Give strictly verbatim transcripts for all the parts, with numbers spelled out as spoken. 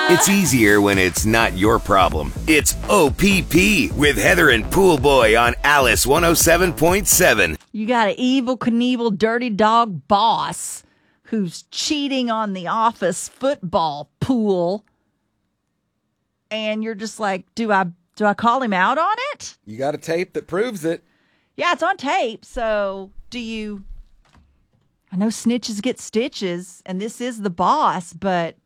It's easier when it's not your problem. It's O P P with Heather and Pool Boy on Alice one oh seven point seven. You got an evil Knievel dirty dog boss who's cheating on the office football pool. And you're just like, do I do I call him out on it? You got a tape that proves it. Yeah, it's on tape. So do you... I know snitches get stitches, and this is the boss, but...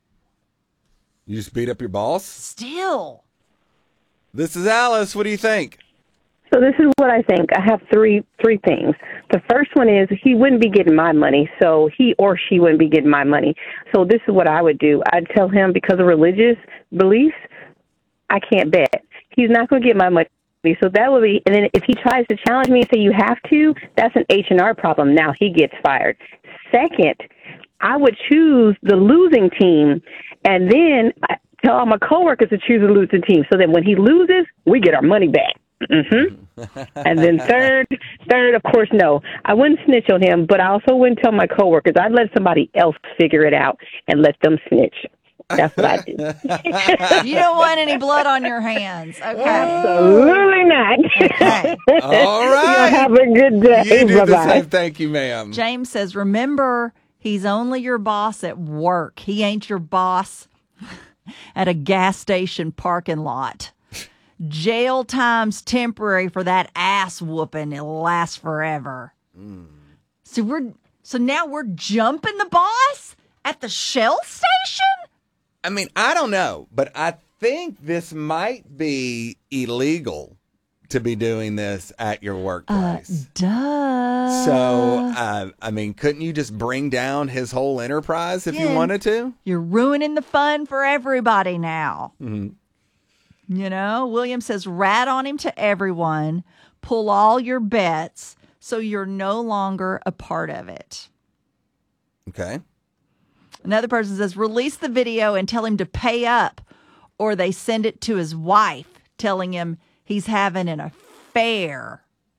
You just beat up your boss? Still. This is Alice. What do you think? So this is what I think. I have three three things. The first one is he wouldn't be getting my money, so he or she wouldn't be getting my money. So this is what I would do. I'd tell him because of religious beliefs, I can't bet. He's not going to get my money. So that would be, and then if he tries to challenge me and say you have to, that's an H and R problem. Now he gets fired. Second, I would choose the losing team, and then I tell all my coworkers to choose the losing team. So that when he loses, we get our money back. Mm-hmm. And then third, third, of course, no, I wouldn't snitch on him, but I also wouldn't tell my coworkers. I'd let somebody else figure it out and let them snitch. That's what I do. You don't want any blood on your hands. Okay. Absolutely not. Okay. All right. You have a good day. You do Bye-bye. the same. Thank you, ma'am. James says, remember, he's only your boss at work. He ain't your boss at a gas station parking lot. Jail time's temporary for that ass whooping. It'll last forever. Mm. So we're so now we're jumping the boss at the Shell station? I mean, I don't know, but I think this might be illegal to be doing this at your workplace. Uh, duh. So, uh, I mean, couldn't you just bring down his whole enterprise if yeah. you wanted to? You're ruining the fun for everybody now. Mm-hmm. You know, William says, rat on him to everyone, pull all your bets so you're no longer a part of it. Okay. Another person says, release the video and tell him to pay up, or they send it to his wife telling him he's having an affair.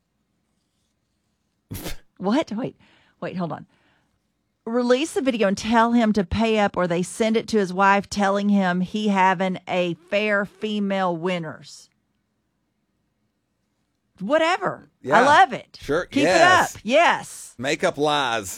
What? Wait, wait, hold on. Release the video and tell him to pay up, or they send it to his wife telling him he having a fair female winners. Whatever. Yeah. I love it. Sure. Keep yes. it up. Yes. Make up lies.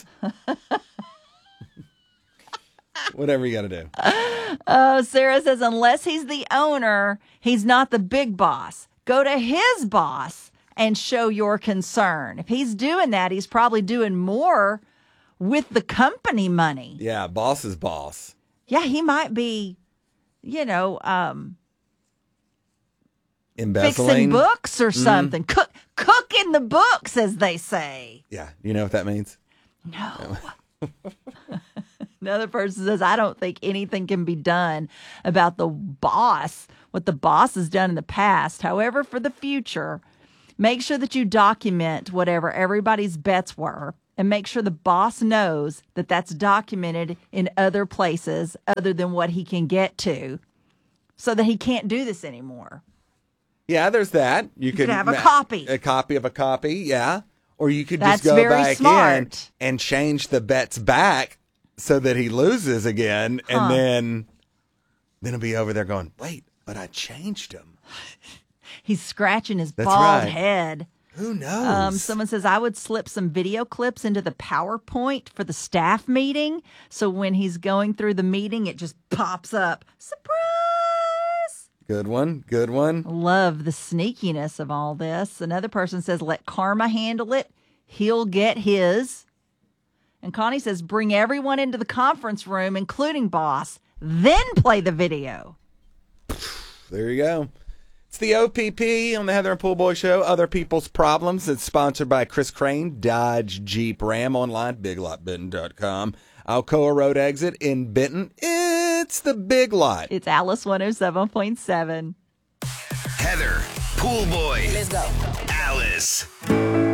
Whatever you got to do. Uh, Sarah says, unless he's the owner, he's not the big boss. Go to his boss and show your concern. If he's doing that, he's probably doing more with the company money. Yeah, boss is boss. Yeah, he might be, you know, um, embezzling, fixing books or mm-hmm. something. Cook, cooking the books, as they say. Yeah, you know what that means? No. Another person says, I don't think anything can be done about the boss, what the boss has done in the past. However, for the future, make sure that you document whatever everybody's bets were, and make sure the boss knows that that's documented in other places other than what he can get to, so that he can't do this anymore. Yeah, there's that. You, You could could have a ma- copy. A copy of a copy, yeah. Or you could That's just go very back smart. in and change the bets back so that he loses again, Huh. and then then he'll be over there going, wait, but I changed him. He's scratching his That's bald right. head. Who knows? Um, someone says, I would slip some video clips into the PowerPoint for the staff meeting, so when he's going through the meeting, it just pops up. Surprise! Good one, good one. Love the sneakiness of all this. Another person says, let karma handle it. He'll get his. And Connie says, bring everyone into the conference room, including boss, then play the video. There you go. It's the O P P on the Heather and Pool Boy Show. Other People's Problems. It's sponsored by Chris Crane, Dodge Jeep Ram, online, big lot benton dot com. Alcoa Road exit in Benton. It's the Big Lot. It's Alice one oh seven point seven. Heather, Pool Boy. Let's go. Alice.